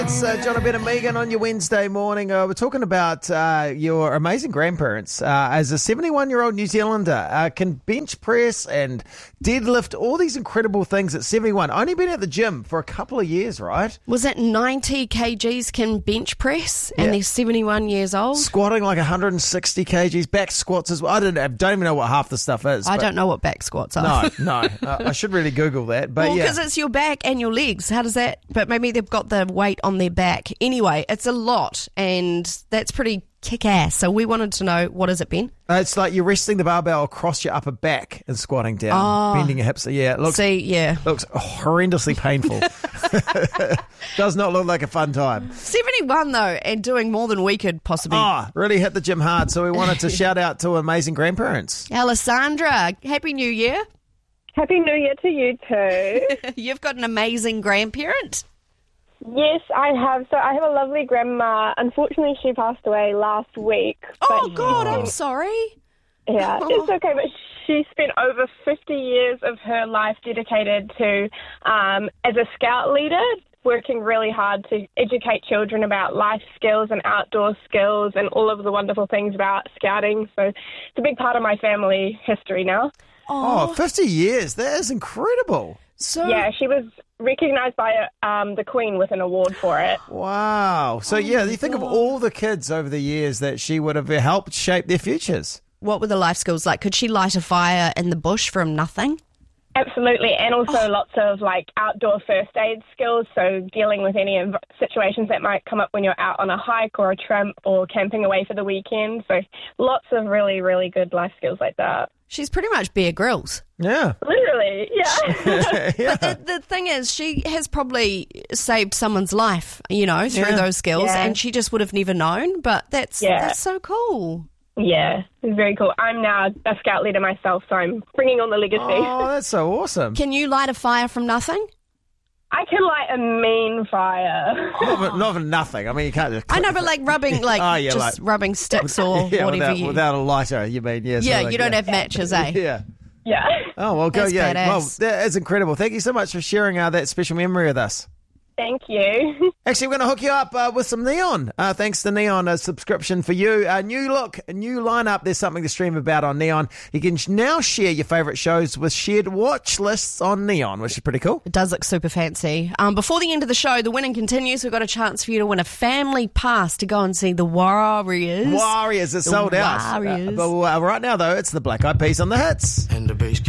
It's John Ben and Megan on your Wednesday morning. We're talking about your amazing grandparents. As a 71-year-old New Zealander, can bench press and deadlift, all these incredible things at 71. Only been at the gym for a couple of years, right? Was it 90 kgs can bench press and they're 71 years old? Squatting like 160 kgs, back squats as well. I don't even know what half the stuff is. I don't know what back squats are. No. I should really Google that. But well, because it's your back and your legs. How does that? But maybe they've got the weight on their back. Anyway, it's a lot, and that's pretty kick-ass. So we wanted to know, what is it, Ben? It's like you're resting the barbell across your upper back and squatting down, bending your hips. Yeah, it looks horrendously painful. Does not look like a fun time. 71 though, and doing more than we could possibly. Really hit the gym hard. So we wanted to shout out to amazing grandparents. Alessandra, Happy New Year. Happy New Year to you too. You've got an amazing grandparent. Yes, I have. So I have a lovely grandma. Unfortunately, she passed away last week. Oh, God, I'm sorry. Yeah, it's okay, but she spent over 50 years of her life dedicated to, as a scout leader, working really hard to educate children about life skills and outdoor skills and all of the wonderful things about scouting. So it's a big part of my family history now. Oh, 50 years. That is incredible. So yeah, she was recognised by the Queen with an award for it. Wow. So, you think of all the kids over the years that she would have helped shape their futures. What were the life skills like? Could she light a fire in the bush from nothing? Absolutely, and also lots of outdoor first aid skills, so dealing with any situations that might come up when you're out on a hike or a tramp or camping away for the weekend. So lots of really, really good life skills like that. She's pretty much Bear Grylls. Yeah. Literally, yeah. Yeah. But the thing is, she has probably saved someone's life, through those skills, and she just would have never known, but that's so cool. Yeah, it's very cool. I'm now a scout leader myself, so I'm bringing on the legacy. Oh, that's so awesome. Can you light a fire from nothing? I can light a mean fire. Not for nothing. I mean, you can't just... I know, but rubbing, rubbing sticks or whatever without a lighter, you mean? Yeah, yeah, you don't have matches, eh? Yeah. Yeah. Oh, well, go, That's badass. Well, that is incredible. Thank you so much for sharing that special memory with us. Thank you. Actually, we're going to hook you up with some Neon. Thanks to Neon, a subscription for you. New look, a new lineup. There's something to stream about on Neon. You can now share your favourite shows with shared watch lists on Neon, which is pretty cool. It does look super fancy. Before the end of the show, the winning continues. We've got a chance for you to win a family pass to go and see the Warriors. Warriors are sold out. Warriors. But right now, though, it's the Black Eyed Peas on the hits. And the bass